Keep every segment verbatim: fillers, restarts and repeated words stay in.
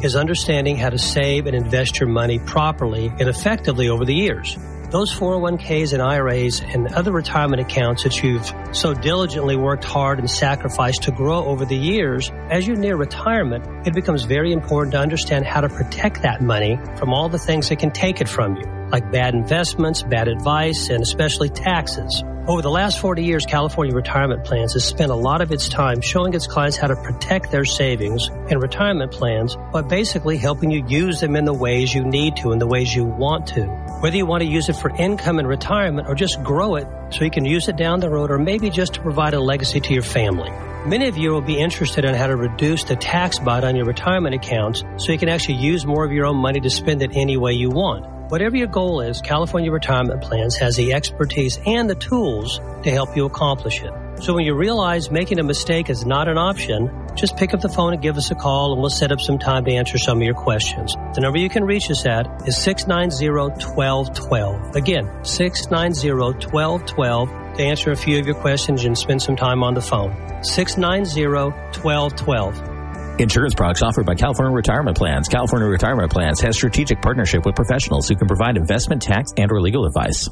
is understanding how to save and invest your money properly and effectively over the years. Those four oh one k's and I R As and other retirement accounts that you've so diligently worked hard and sacrificed to grow over the years, as you near retirement, it becomes very important to understand how to protect that money from all the things that can take it from you, like bad investments, bad advice, and especially taxes. Over the last forty years, California Retirement Plans has spent a lot of its time showing its clients how to protect their savings and retirement plans by basically helping you use them in the ways you need to, in the ways you want to. Whether you want to use it for income and retirement or just grow it so you can use it down the road, or maybe just to provide a legacy to your family. Many of you will be interested in how to reduce the tax bite on your retirement accounts so you can actually use more of your own money to spend it any way you want. Whatever your goal is, California Retirement Plans has the expertise and the tools to help you accomplish it. So when you realize making a mistake is not an option, just pick up the phone and give us a call, and we'll set up some time to answer some of your questions. The number you can reach us at is six nine zero, one two one two. Again, six nine zero, one two one two to answer a few of your questions and spend some time on the phone. six nine zero, one two one two. Insurance products offered by California Retirement Plans. California Retirement Plans has strategic partnership with professionals who can provide investment, tax, and or legal advice.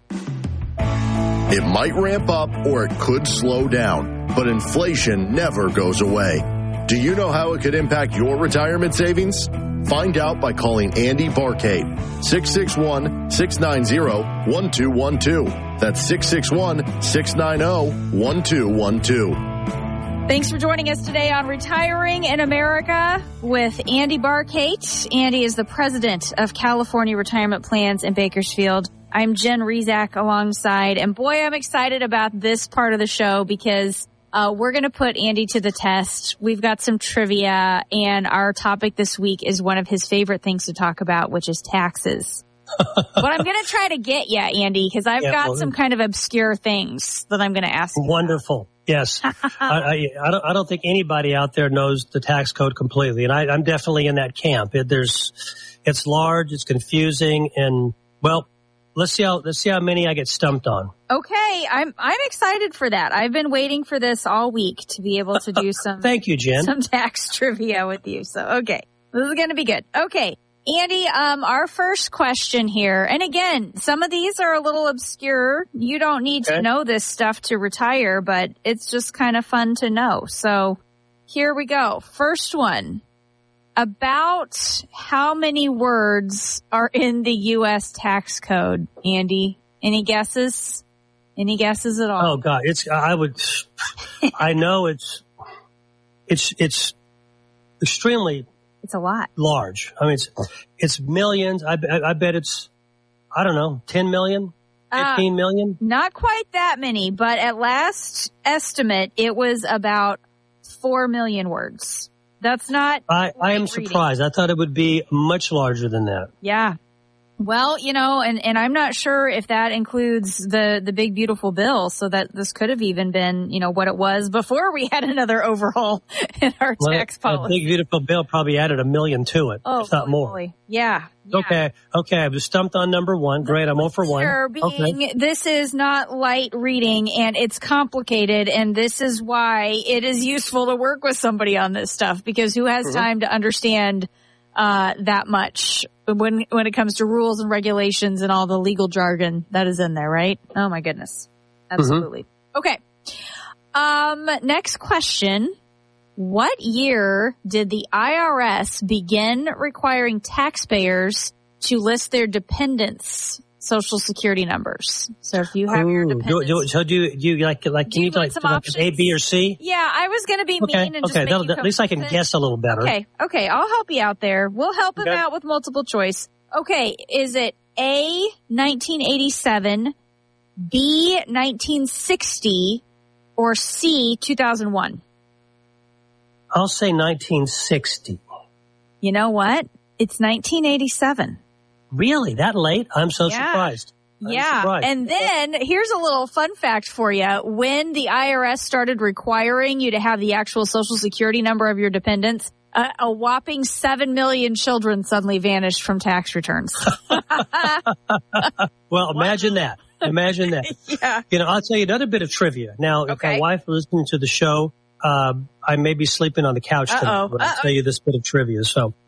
It might ramp up or it could slow down, but inflation never goes away. Do you know how it could impact your retirement savings? Find out by calling Andy Barkate, six six one, six nine zero, one two one two. That's six six one, six nine zero, one two one two. Thanks for joining us today on Retiring in America with Andy Barkate. Andy is the president of California Retirement Plans in Bakersfield. I'm Jen Rezac alongside, and boy, I'm excited about this part of the show because uh, we're going to put Andy to the test. We've got some trivia, and our topic this week is one of his favorite things to talk about, which is taxes. But I'm going to try to get you, Andy, because I've yeah, got well, some kind of obscure things that I'm going to ask you. Wonderful. Yes. I, I, I, don't, I don't think anybody out there knows the tax code completely, and I, I'm definitely in that camp. It, there's, it's large, it's confusing, and, well, let's see how let's see how many I get stumped on. Okay, I'm I'm excited for that. I've been waiting for this all week to be able to do some Thank you, Jen. some tax trivia with you. So, okay, this is going to be good. Okay, Andy, um, our first question here, and again, some of these are a little obscure. You don't need okay. to know this stuff to retire, but it's just kind of fun to know. So, here we go. First one. About how many words are in the U S tax code, Andy? Any guesses? Any guesses at all? Oh God, it's I would. I know it's it's it's extremely. It's a lot. Large. I mean, it's it's millions. I, I, I bet it's I don't know, ten million, fifteen uh, million. Not quite that many, but at last estimate, it was about four million words. That's not. I, I am surprised. I thought it would be much larger than that. Yeah. Well, you know, and, and I'm not sure if that includes the, the big, beautiful bill, so that this could have even been, you know, what it was before we had another overhaul in our well, tax policy. The big, beautiful bill probably added a million to it, oh, if not more. Boy. Yeah, yeah. Okay. Okay. I was stumped on number one. Great. I'm zero for one. Sure, being, okay. This is not light reading, and it's complicated, and this is why it is useful to work with somebody on this stuff, because who has mm-hmm. time to understand uh that much when when it comes to rules and regulations and all the legal jargon that is in there, right? Oh my goodness. Absolutely. Mm-hmm. Okay. Um next question. What year did the I R S begin requiring taxpayers to list their dependents' social security numbers? So if you have Ooh, your dependents, do, do, so do you, do you like like can you, you like, like A, B, or C? Yeah, I was going to be okay. mean and okay. just make At least I can guess a little better. Okay, okay, I'll help you out there. We'll help okay. him out with multiple choice. Okay, is it A, nineteen eighty-seven, B, nineteen sixty, or C, two thousand one? I'll say nineteen sixty. You know what? It's nineteen eighty-seven. Really? That late? I'm so yeah. surprised. I'm yeah. surprised. And then here's a little fun fact for you. When the I R S started requiring you to have the actual social security number of your dependents, uh, a whopping seven million children suddenly vanished from tax returns. Well, imagine that. Imagine that. Yeah. You know, I'll tell you another bit of trivia. Now, if okay. my wife is listening to the show, uh, I may be sleeping on the couch tonight Uh-oh. when I Uh-oh. tell you this bit of trivia. So